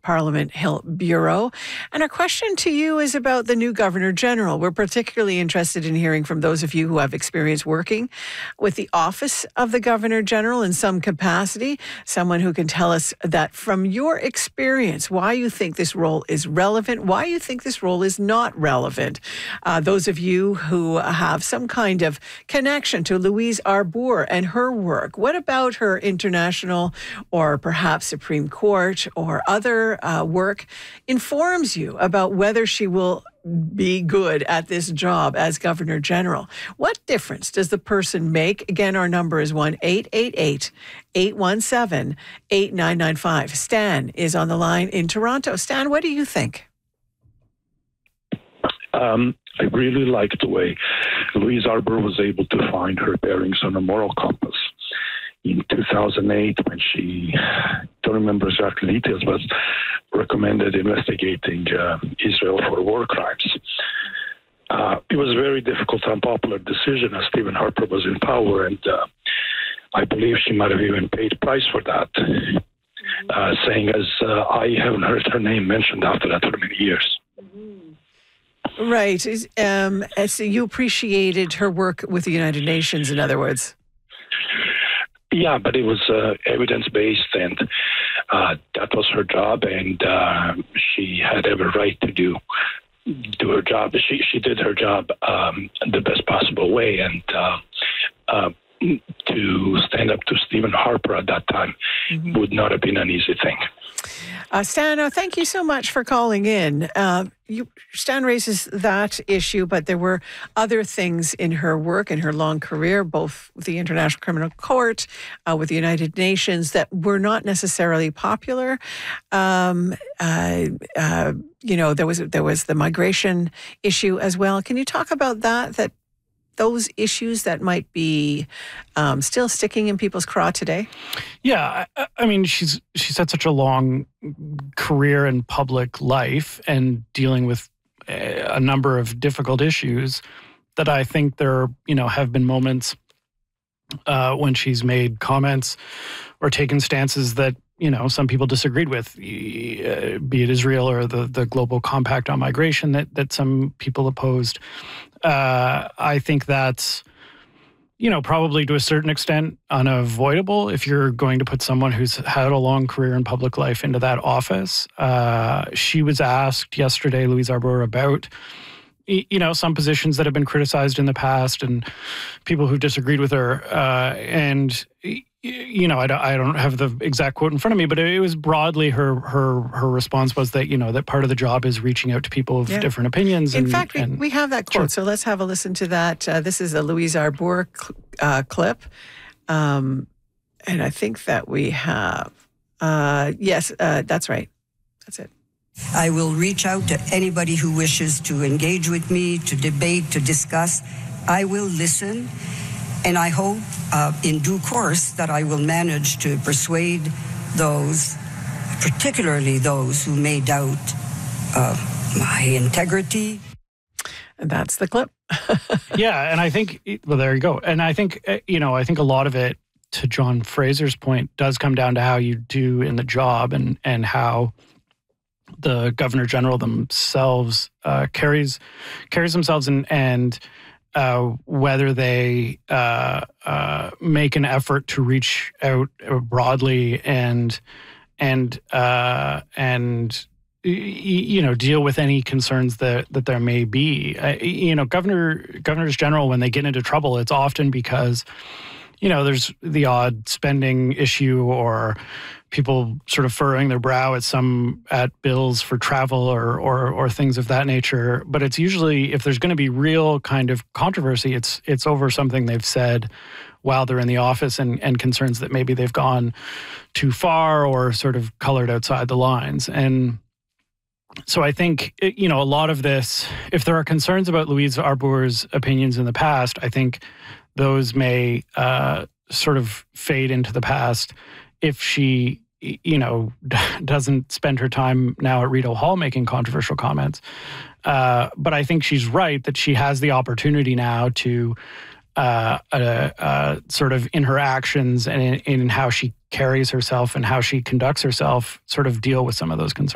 Parliament Hill Bureau. And our question to you is about the new Governor General. We're particularly interested in hearing from those of you who have experience working with the office of the Governor General in some capacity. Someone who can tell us that from your experience, why you think this role is relevant, why you think this role is not relevant. Those of you who have some kind of connection to Louise Arbour and her work. What about her international or perhaps Supreme Court or other work informs you about whether she will be good at this job as Governor General? What difference does the person make? Again, our number is 1-888-817-8995. Stan is on the line in Toronto. Stan, what do you think? I really liked the way Louise Arbour was able to find her bearings on a moral compass. In 2008, when she, don't remember exactly details, but recommended investigating Israel for war crimes. It was a very difficult, unpopular decision as Stephen Harper was in power, and I believe she might have even paid a price for that, saying, as I haven't heard her name mentioned after that for many years. Right. So you appreciated her work with the United Nations, in other words. Yeah, but it was evidence-based, and that was her job, and she had every right to do her job. She did her job the best possible way, and to stand up to Stephen Harper at that time would not have been an easy thing. Stan, thank you so much for calling in. Stan raises that issue, but there were other things in her work, in her long career, both with the International Criminal Court, with the United Nations, that were not necessarily popular. There was the migration issue as well. Can you talk about that those issues that might be still sticking in people's craw today? Yeah, I mean, she's had such a long career in public life and dealing with a number of difficult issues that I think there, have been moments when she's made comments or taken stances that, some people disagreed with, be it Israel or the Global Compact on Migration that some people opposed. I think that's, probably to a certain extent unavoidable if you're going to put someone who's had a long career in public life into that office. She was asked yesterday, Louise Arbour, about some positions that have been criticized in the past and people who disagreed with her. I don't have the exact quote in front of me, but it was broadly her response was that, that part of the job is reaching out to people of different opinions. In fact, we have that quote, so let's have a listen to that. This is a Louise Arbour clip. And I think that we have, yes, that's right. That's it. I will reach out to anybody who wishes to engage with me, to debate, to discuss. I will listen, and I hope in due course that I will manage to persuade those, particularly those who may doubt my integrity. And that's the clip. Yeah, and I think, well, there you go. And I think, I think a lot of it, to John Fraser's point, does come down to how you do in the job and how the Governor General themselves carries themselves and whether they make an effort to reach out broadly and deal with any concerns that there may be. Governors General, when they get into trouble, it's often because there's the odd spending issue or people sort of furrowing their brow at bills for travel or things of that nature. But it's usually, if there's going to be real kind of controversy, it's over something they've said while they're in the office and concerns that maybe they've gone too far or sort of colored outside the lines. And so I think, a lot of this, if there are concerns about Louise Arbour's opinions in the past, I think those may sort of fade into the past if she, doesn't spend her time now at Rideau Hall making controversial comments. But I think she's right that she has the opportunity now to sort of in her actions and in how she carries herself and how she conducts herself, sort of deal with some of those concerns.